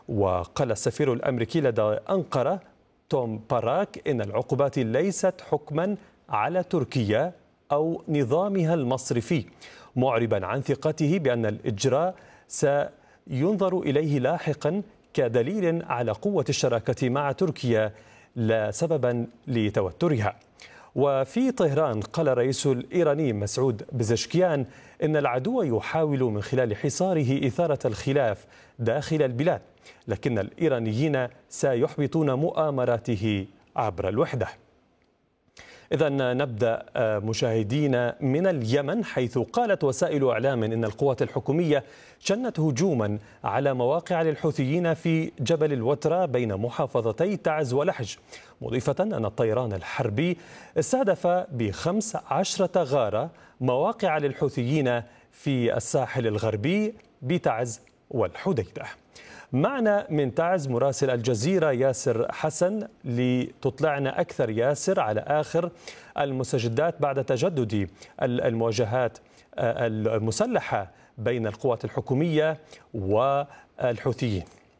وقال السفير الأمريكي لدى أنقرة توم باراك إن العقوبات ليست حكما على تركيا أو نظامها المصرفي، معربا عن ثقته بأن الإجراء سينظر إليه لاحقا كدليل على قوة الشراكة مع تركيا لا سببا لتوترها. وفي طهران قال الرئيس الإيراني مسعود بزشكيان إن العدو يحاول من خلال حصاره إثارة الخلاف داخل البلاد، لكن الإيرانيين سيحبطون مؤامراته عبر الوحدة. إذن نبدأ مشاهدين من اليمن، حيث قالت وسائل إعلام إن القوات الحكومية شنت هجوما على مواقع للحوثيين في جبل الوترة بين محافظتي تعز ولحج، مضيفة أن الطيران الحربي استهدف ب15 غارة مواقع للحوثيين في الساحل الغربي بتعز والحديدة. معنا من تعز مراسل الجزيرة ياسر حسن لتطلعنا أكثر ياسر على آخر المستجدات بعد تجدد المواجهات المسلحة بين القوات الحكومية والحوثيين.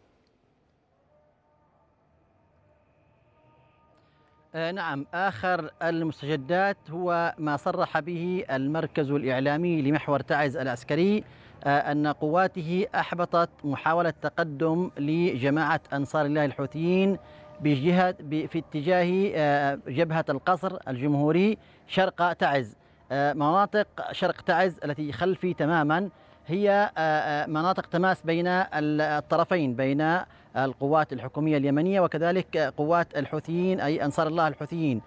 نعم، آخر المستجدات هو ما صرح به المركز الإعلامي لمحور تعز العسكري أن قواته أحبطت محاولة تقدم لجماعة أنصار الله الحوثيين في اتجاه جبهة القصر الجمهوري شرق تعز. مناطق شرق تعز التي خلفي تماما هي مناطق تماس بين الطرفين، بين القوات الحكومية اليمنية وكذلك قوات الحوثيين أي أنصار الله الحوثيين.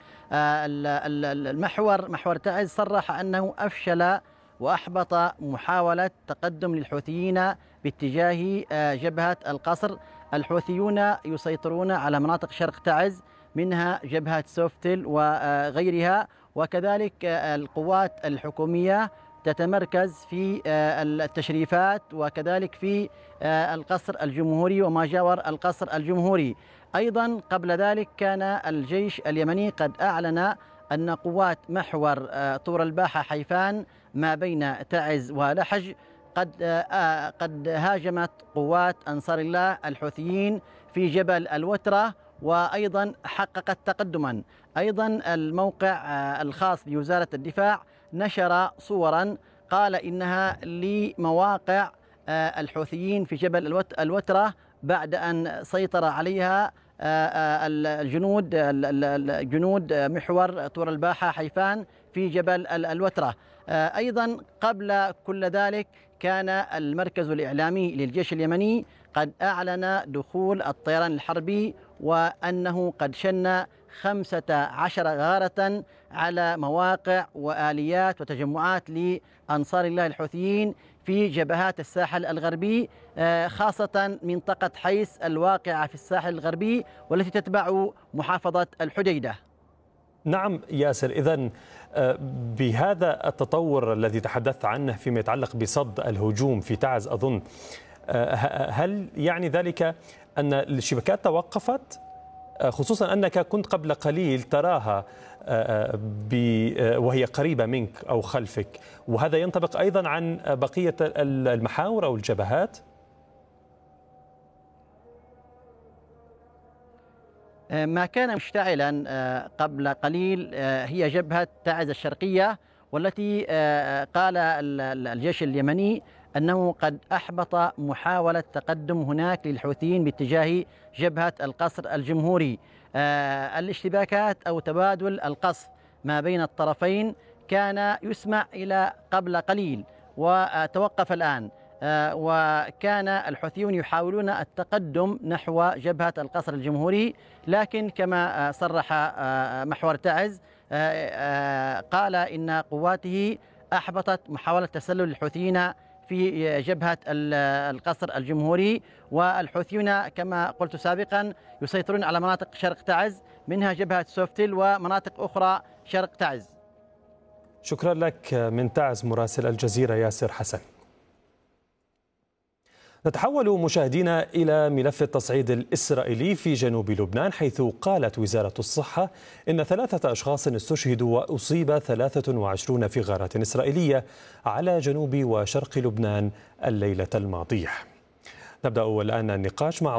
محور تعز صرح أنه أفشل وأحبط محاولة تقدم للحوثيين باتجاه جبهة القصر. الحوثيون يسيطرون على مناطق شرق تعز، منها جبهة سوفتل وغيرها، وكذلك القوات الحكومية تتمركز في التشريفات وكذلك في القصر الجمهوري وما جاور القصر الجمهوري. أيضا قبل ذلك كان الجيش اليمني قد أعلن أن قوات محور طور الباحة حيفان ما بين تعز ولحج قد هاجمت قوات أنصار الله الحوثيين في جبل الوترة وأيضا حققت تقدما. أيضا الموقع الخاص بوزارة الدفاع نشر صورا قال إنها لمواقع الحوثيين في جبل الوترة بعد أن سيطر عليها الجنود محور طور الباحة حيفان في جبل الوترة. أيضا قبل كل ذلك كان المركز الإعلامي للجيش اليمني قد أعلن دخول الطيران الحربي وأنه قد شن 15 غارة على مواقع وآليات وتجمعات لأنصار الله الحوثيين في جبهات الساحل الغربي، خاصة منطقة حيس الواقعة في الساحل الغربي والتي تتبع محافظة الحديدة. نعم ياسر، إذن بهذا التطور الذي تحدثت عنه فيما يتعلق بصد الهجوم في تعز أظن، هل يعني ذلك أن الشبكات توقفت؟ خصوصا أنك كنت قبل قليل تراها وهي قريبة منك أو خلفك، وهذا ينطبق أيضا عن بقية المحاور أو الجبهات؟ ما كان مشتعلا قبل قليل هي جبهة تعز الشرقية، والتي قال الجيش اليمني أنه قد أحبط محاولة تقدم هناك للحوثيين باتجاه جبهة القصر الجمهوري. الاشتباكات أو تبادل القصف ما بين الطرفين كان يسمع إلى قبل قليل وتوقف الآن، وكان الحوثيون يحاولون التقدم نحو جبهة القصر الجمهوري، لكن كما صرح محور تعز قال إن قواته أحبطت محاولة تسلل الحوثيين في جبهة القصر الجمهوري. والحوثيون كما قلت سابقا يسيطرون على مناطق شرق تعز، منها جبهة سوفتل ومناطق أخرى شرق تعز. شكرا لك من تعز مراسل الجزيرة ياسر حسن. نتحول مشاهدينا إلى ملف التصعيد الإسرائيلي في جنوب لبنان، حيث قالت وزارة الصحة إن 3 أشخاص استشهدوا وأصيب 23 في غارات إسرائيلية على جنوب وشرق لبنان الليلة الماضية. نبدأ الآن النقاش مع